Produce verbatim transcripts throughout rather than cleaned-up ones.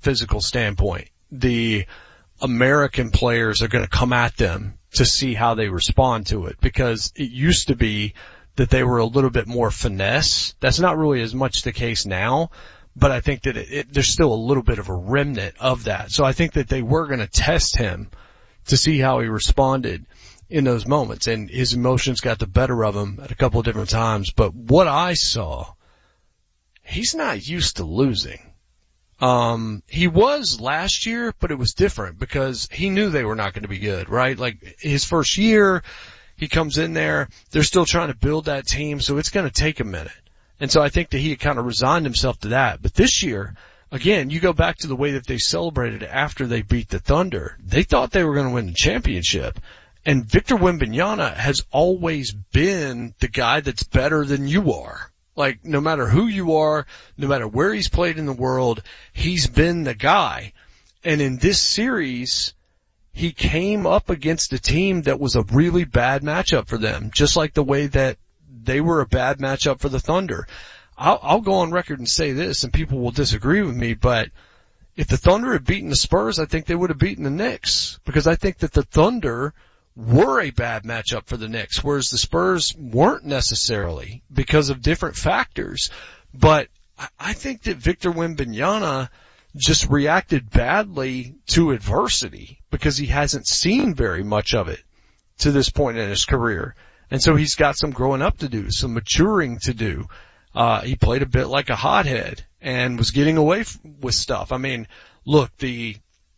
physical standpoint. The American players are going to come at them to see how they respond to it, because it used to be that they were a little bit more finesse. That's not really as much the case now, but I think that it, it, there's still a little bit of a remnant of that. So I think that they were going to test him to see how he responded in those moments, and his emotions got the better of him at a couple of different times. But what I saw, he's not used to losing. Um, he was last year, but it was different because he knew they were not going to be good, right? Like his first year, he comes in there, they're still trying to build that team, so it's going to take a minute. And so I think that he had kind of resigned himself to that. But this year, again, you go back to the way that they celebrated after they beat the Thunder. They thought they were going to win the championship. And Victor Wembanyama has always been the guy that's better than you are. Like, no matter who you are, no matter where he's played in the world, he's been the guy. And in this series, he came up against a team that was a really bad matchup for them, just like the way that they were a bad matchup for the Thunder. I'll, I'll go on record and say this, and people will disagree with me, but if the Thunder had beaten the Spurs, I think they would have beaten the Knicks, because I think that the Thunder were a bad matchup for the Knicks, whereas the Spurs weren't necessarily because of different factors. But I think that Victor Wembanyama just reacted badly to adversity because he hasn't seen very much of it to this point in his career. And so he's got some growing up to do, some maturing to do. Uh, he played a bit like a hothead and was getting away f- with stuff. I mean, look, the,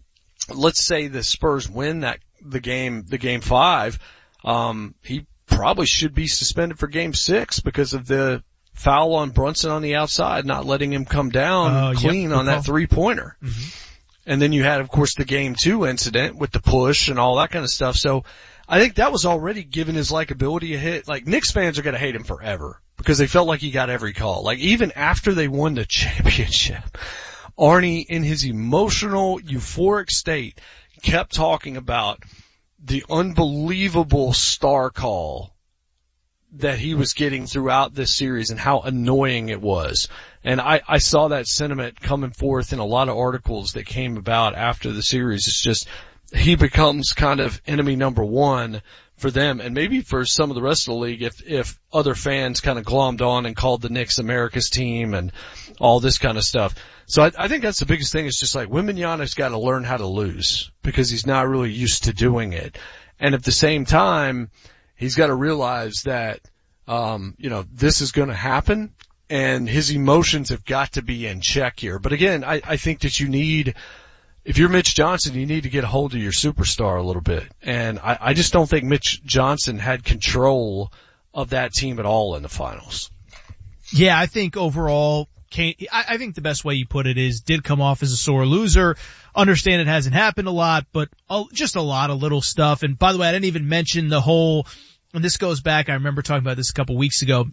let's say the Spurs win that, the game, the game five, um, he probably should be suspended for game six because of the foul on Brunson on the outside, not letting him come down uh, clean yep, on that three pointer. Mm-hmm. And then you had, of course, the game two incident with the push and all that kind of stuff. So I think that was already giving his likability a hit. Like, Knicks fans are going to hate him forever because they felt like he got every call. Like, even after they won the championship, Arnie, in his emotional, euphoric state, kept talking about the unbelievable star call that he was getting throughout this series and how annoying it was. And I, I saw that sentiment coming forth in a lot of articles that came about after the series. It's just, he becomes kind of enemy number one for them, and maybe for some of the rest of the league if, if other fans kind of glommed on and called the Knicks America's team and all this kind of stuff. So I, I think that's the biggest thing. Is just like Wembanyama's got to learn how to lose because he's not really used to doing it. And at the same time, he's got to realize that, um, you know, this is going to happen and his emotions have got to be in check here. But again, I, I think that you need, if you're Mitch Johnson, you need to get a hold of your superstar a little bit. And I, I just don't think Mitch Johnson had control of that team at all in the finals. Yeah, I think overall, I, I think the best way you put it is did come off as a sore loser. Understand it hasn't happened a lot, but just a lot of little stuff. And by the way, I didn't even mention the whole, and this goes back, I remember talking about this a couple weeks ago,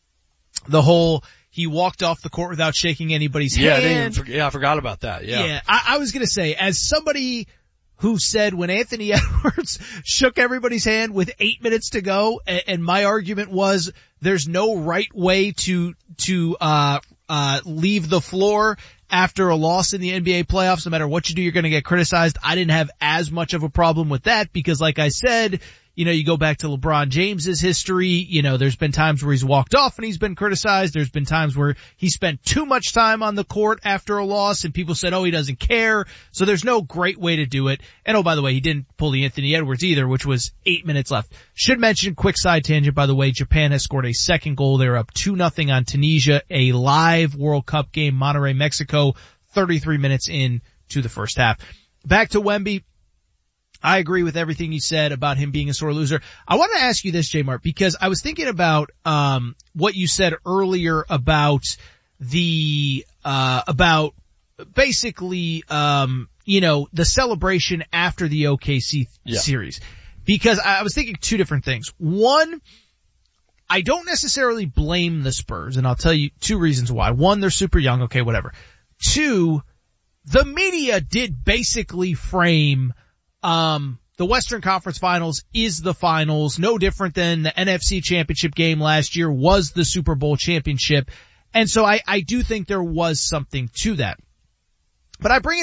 the whole, he walked off the court without shaking anybody's yeah, hand. I didn't even, yeah, I forgot about that. Yeah. Yeah, I, I was going to say, as somebody who said when Anthony Edwards shook everybody's hand with eight minutes to go, and, and my argument was there's no right way to, to, uh, uh, leave the floor after a loss in the N B A playoffs. No matter what you do, you're going to get criticized. I didn't have as much of a problem with that because, like I said, you know, you go back to LeBron James's history, you know, there's been times where he's walked off and he's been criticized. There's been times where he spent too much time on the court after a loss and people said, oh, he doesn't care. So there's no great way to do it. And oh, by the way, he didn't pull the Anthony Edwards either, which was eight minutes left. Should mention, quick side tangent, by the way, Japan has scored a second goal. They're up two nothing on Tunisia, a live World Cup game, Monterrey, Mexico, thirty-three minutes in to the first half. Back to Wemby. I agree with everything you said about him being a sore loser. I want to ask you this, J-Mart, because I was thinking about um what you said earlier about the uh about basically um you know the celebration after the O K C yeah. series. Because I was thinking two different things. One, I don't necessarily blame the Spurs, and I'll tell you two reasons why. One, they're super young, okay, whatever. Two, the media did basically frame Um, the Western Conference Finals is the finals, no different than the N F C Championship game last year was the Super Bowl championship. And so I, I do think there was something to that. But I bring it